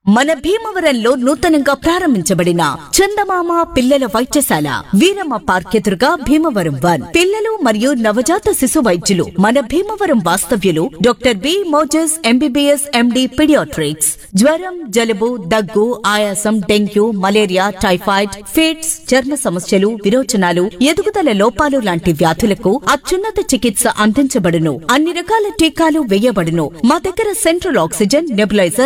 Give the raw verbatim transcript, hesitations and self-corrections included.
మన భీమవరంలో నూతనంగా ప్రారంభించబడిన చందమామ పిల్లల వైద్యశాల వీరమ్మ పార్క్ ఎదురుగా భీమవరం వన్ పిల్లలు మరియు నవజాత శిశు వైద్యులు మన భీమవరం వాస్తవ్యులు doctor B Moses MBBS MD paediatrics జ్వరం జలుబు దగ్గు ఆయాసం డెంగ్యూ మలేరియా టైఫాయిడ్ ఫిట్స్ చర్మ సమస్యలు విరోచనాలు ఎదుగుదల లోపాలు లాంటి వ్యాధులకు అత్యున్నత చికిత్స అందించబడును అన్ని రకాల టీకాలు వేయబడును మా దగ్గర సెంట్రల్ ఆక్సిజన్ నెబులైజర్